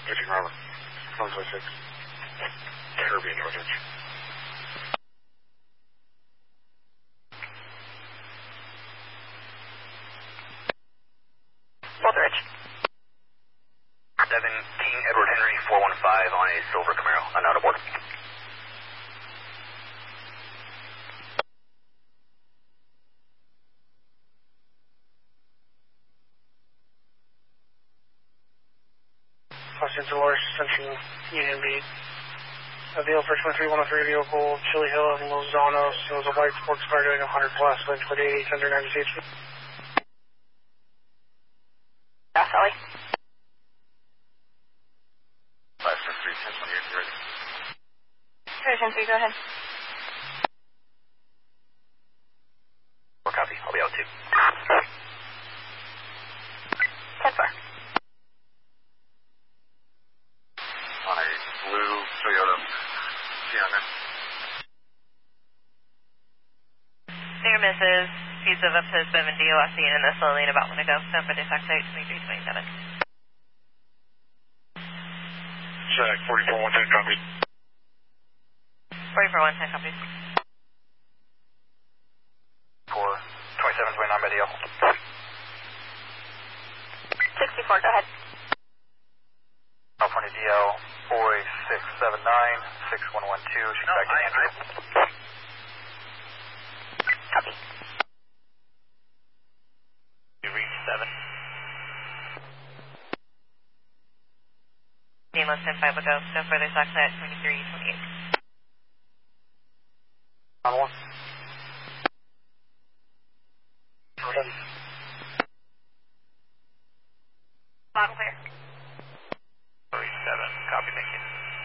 Pitching Robert. 126. Kirby in Northridge. Northridge. 17 Edward Henry 415 on a silver Camaro. I'm out aboard. Los Angeles Central Union Beat. Vehicle for 23103 vehicle, Chili Hill and Lozano. It was a white sports car doing 100 plus, wind 28, under 90 HP. Yeah, Sally. 573, 1028, you ready? Sure, 10-3, go ahead. Copy. I'll be out too. 10-4. On a blue Toyota Sienna. Dear Mrs. She's of up to 70, last seen in the slow lane about when to go. Stamford Dispatch Site 2327. Check, 44-110, copy. 44-110 copies. For 2729 by DL. 64, go ahead. California DL, boy 679, 6112, she's back to Andrew. Copy. You reached 7. Name less than 5 ago. No further stocks at 2328. On one. Model clear. 37, copy, thank you.